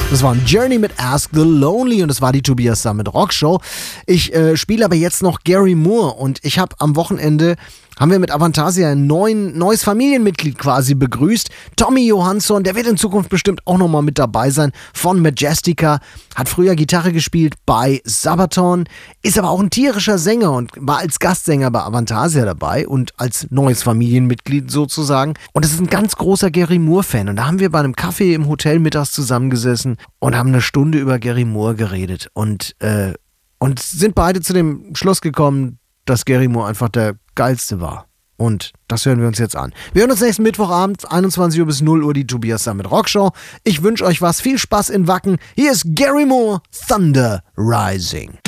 Das war ein Journey mit Ask the Lonely und das war die Tobias Summit Rockshow. Ich spiele aber jetzt noch Gary Moore und ich habe am Wochenende, haben wir mit Avantasia ein neues Familienmitglied quasi begrüßt. Tommy Johansson, der wird in Zukunft bestimmt auch nochmal mit dabei sein, von Majestica, hat früher Gitarre gespielt bei Sabaton, ist aber auch ein tierischer Sänger und war als Gastsänger bei Avantasia dabei und als neues Familienmitglied sozusagen. Und das ist ein ganz großer Gary Moore-Fan und da haben wir bei einem Kaffee im Hotel mittags zusammengesessen und haben eine Stunde über Gary Moore geredet und sind beide zu dem Schluss gekommen, dass Gary Moore einfach der Geilste war. Und das hören wir uns jetzt an. Wir hören uns nächsten Mittwochabend, 21 Uhr bis 0 Uhr, die Tobias Summit Rockshow. Ich wünsche euch was, viel Spaß in Wacken. Hier ist Gary Moore, Thunder Rising.